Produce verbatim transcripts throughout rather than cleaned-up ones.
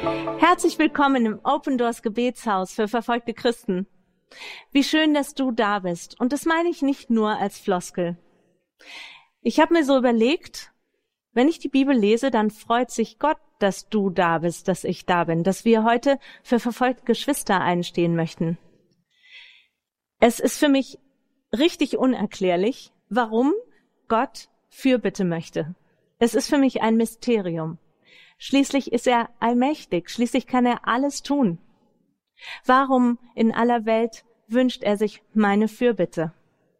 Herzlich willkommen im Open Doors Gebetshaus für verfolgte Christen. Wie schön, dass du da bist. Und das meine ich nicht nur als Floskel. Ich habe mir so überlegt, wenn ich die Bibel lese, dann freut sich Gott, dass du da bist, dass ich da bin, dass wir heute für verfolgte Geschwister einstehen möchten. Es ist für mich richtig unerklärlich, warum Gott Fürbitte möchte. Es ist für mich ein Mysterium. Schließlich ist er allmächtig, schließlich kann er alles tun. Warum in aller Welt wünscht er sich meine Fürbitte?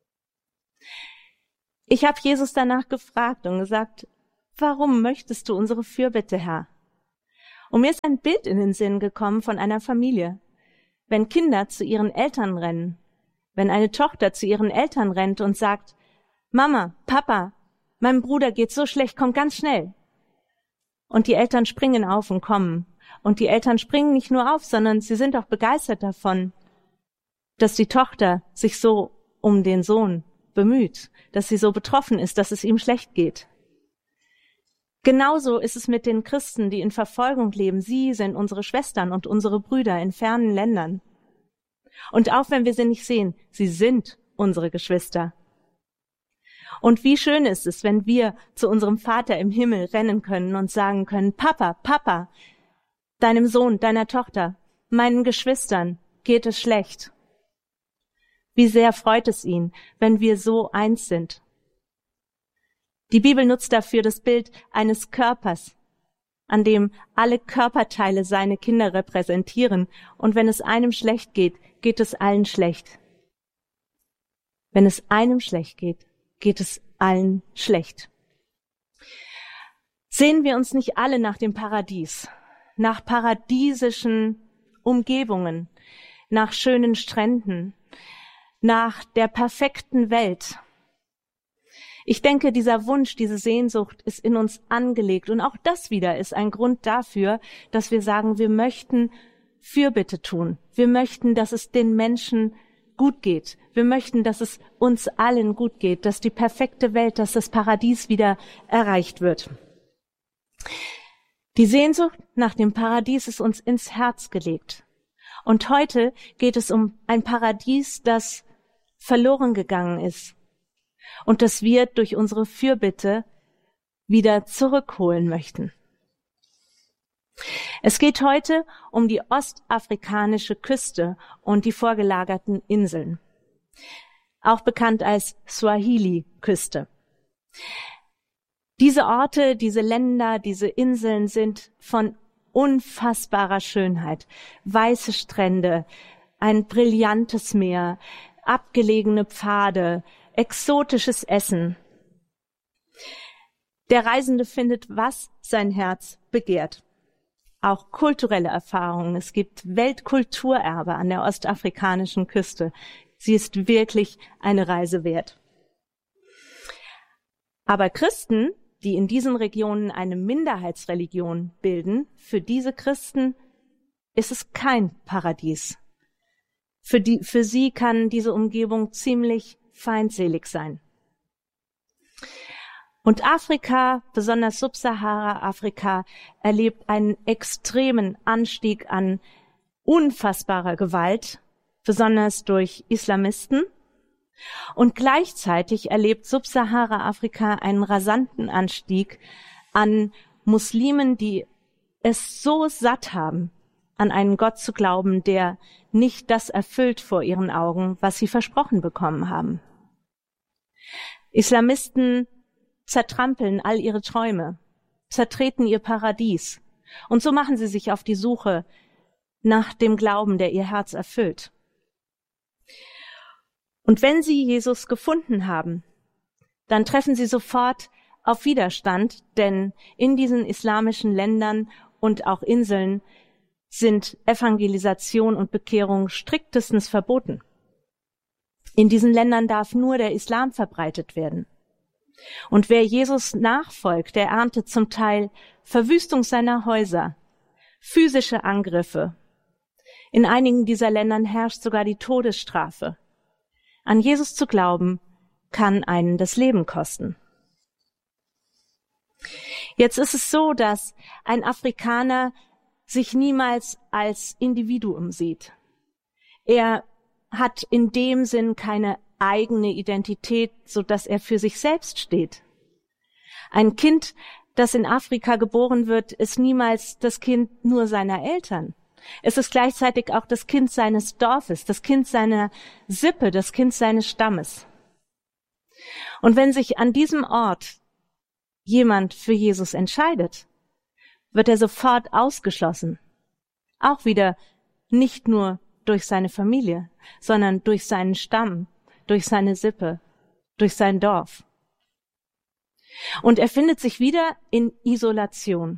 Ich habe Jesus danach gefragt und gesagt, warum möchtest du unsere Fürbitte, Herr? Und mir ist ein Bild in den Sinn gekommen von einer Familie. Wenn Kinder zu ihren Eltern rennen, wenn eine Tochter zu ihren Eltern rennt und sagt, Mama, Papa, meinem Bruder geht's so schlecht, komm ganz schnell. Und die Eltern springen auf und kommen. Und die Eltern springen nicht nur auf, sondern sie sind auch begeistert davon, dass die Tochter sich so um den Sohn bemüht, dass sie so betroffen ist, dass es ihm schlecht geht. Genauso ist es mit den Christen, die in Verfolgung leben. Sie sind unsere Schwestern und unsere Brüder in fernen Ländern. Und auch wenn wir sie nicht sehen, sie sind unsere Geschwister. Und wie schön ist es, wenn wir zu unserem Vater im Himmel rennen können und sagen können, Papa, Papa, deinem Sohn, deiner Tochter, meinen Geschwistern geht es schlecht. Wie sehr freut es ihn, wenn wir so eins sind. Die Bibel nutzt dafür das Bild eines Körpers, an dem alle Körperteile seine Kinder repräsentieren. Und wenn es einem schlecht geht, geht es allen schlecht. Wenn es einem schlecht geht, geht es allen schlecht. Sehen wir uns nicht alle nach dem Paradies, nach paradiesischen Umgebungen, nach schönen Stränden, nach der perfekten Welt? Ich denke, dieser Wunsch, diese Sehnsucht ist in uns angelegt. Und auch das wieder ist ein Grund dafür, dass wir sagen, wir möchten Fürbitte tun. Wir möchten, dass es den Menschen gut geht. Wir möchten, dass es uns allen gut geht, dass die perfekte Welt, dass das Paradies wieder erreicht wird. Die Sehnsucht nach dem Paradies ist uns ins Herz gelegt. Und heute geht es um ein Paradies, das verloren gegangen ist und das wir durch unsere Fürbitte wieder zurückholen möchten. Es geht heute um die ostafrikanische Küste und die vorgelagerten Inseln, auch bekannt als Swahili-Küste. Diese Orte, diese Länder, diese Inseln sind von unfassbarer Schönheit. Weiße Strände, ein brillantes Meer, abgelegene Pfade, exotisches Essen. Der Reisende findet, was sein Herz begehrt. Auch kulturelle Erfahrungen. Es gibt Weltkulturerbe an der ostafrikanischen Küste. Sie ist wirklich eine Reise wert. Aber Christen, die in diesen Regionen eine Minderheitsreligion bilden, für diese Christen ist es kein Paradies. Für die, für sie kann diese Umgebung ziemlich feindselig sein. Und Afrika, besonders Subsahara-Afrika, erlebt einen extremen Anstieg an unfassbarer Gewalt, besonders durch Islamisten. Und gleichzeitig erlebt Subsahara-Afrika einen rasanten Anstieg an Muslimen, die es so satt haben, an einen Gott zu glauben, der nicht das erfüllt vor ihren Augen, was sie versprochen bekommen haben. Islamisten zertrampeln all ihre Träume, zertreten ihr Paradies. Und so machen sie sich auf die Suche nach dem Glauben, der ihr Herz erfüllt. Und wenn sie Jesus gefunden haben, dann treffen sie sofort auf Widerstand, denn in diesen islamischen Ländern und auch Inseln sind Evangelisation und Bekehrung striktestens verboten. In diesen Ländern darf nur der Islam verbreitet werden. Und wer Jesus nachfolgt, der erntet zum Teil Verwüstung seiner Häuser, physische Angriffe. In einigen dieser Ländern herrscht sogar die Todesstrafe. An Jesus zu glauben, kann einen das Leben kosten. Jetzt ist es so, dass ein Afrikaner sich niemals als Individuum sieht. Er hat in dem Sinn keine eigene Identität, so dass er für sich selbst steht. Ein Kind, das in Afrika geboren wird, ist niemals das Kind nur seiner Eltern. Es ist gleichzeitig auch das Kind seines Dorfes, das Kind seiner Sippe, das Kind seines Stammes. Und wenn sich an diesem Ort jemand für Jesus entscheidet, wird er sofort ausgeschlossen. Auch wieder nicht nur durch seine Familie, sondern durch seinen Stamm, durch seine Sippe, durch sein Dorf. Und er findet sich wieder in Isolation.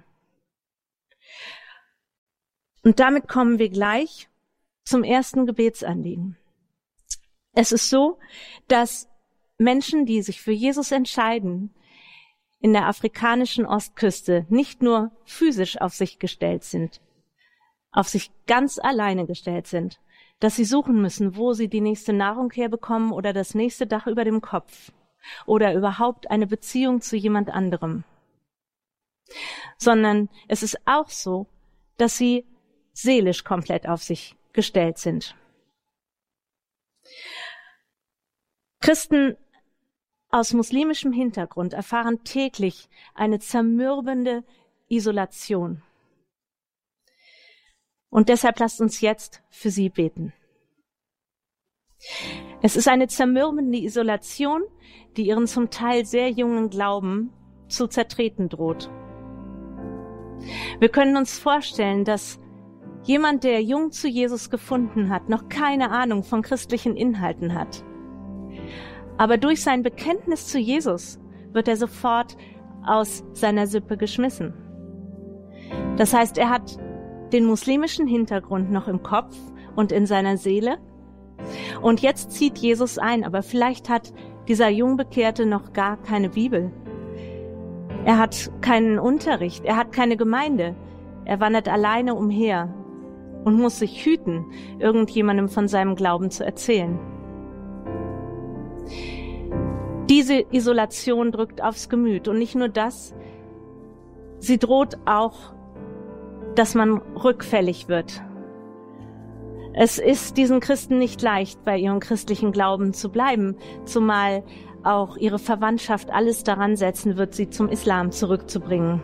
Und damit kommen wir gleich zum ersten Gebetsanliegen. Es ist so, dass Menschen, die sich für Jesus entscheiden, in der afrikanischen Ostküste nicht nur physisch auf sich gestellt sind, auf sich ganz alleine gestellt sind, dass sie suchen müssen, wo sie die nächste Nahrung herbekommen oder das nächste Dach über dem Kopf oder überhaupt eine Beziehung zu jemand anderem. Sondern es ist auch so, dass sie seelisch komplett auf sich gestellt sind. Christen aus muslimischem Hintergrund erfahren täglich eine zermürbende Isolation. Und deshalb lasst uns jetzt für sie beten. Es ist eine zermürbende Isolation, die ihren zum Teil sehr jungen Glauben zu zertreten droht. Wir können uns vorstellen, dass jemand, der jung zu Jesus gefunden hat, noch keine Ahnung von christlichen Inhalten hat. Aber durch sein Bekenntnis zu Jesus wird er sofort aus seiner Sippe geschmissen. Das heißt, er hat den muslimischen Hintergrund noch im Kopf und in seiner Seele. Und jetzt zieht Jesus ein, aber vielleicht hat dieser Jungbekehrte noch gar keine Bibel. Er hat keinen Unterricht, er hat keine Gemeinde. Er wandert alleine umher und muss sich hüten, irgendjemandem von seinem Glauben zu erzählen. Diese Isolation drückt aufs Gemüt und nicht nur das, sie droht auch, dass man rückfällig wird. Es ist diesen Christen nicht leicht, bei ihrem christlichen Glauben zu bleiben, zumal auch ihre Verwandtschaft alles daran setzen wird, sie zum Islam zurückzubringen.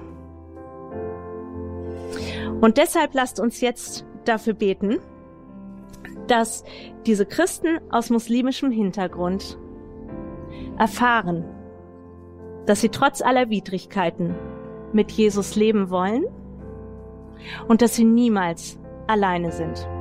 Und deshalb lasst uns jetzt dafür beten, dass diese Christen aus muslimischem Hintergrund erfahren, dass sie trotz aller Widrigkeiten mit Jesus leben wollen und dass sie niemals alleine sind.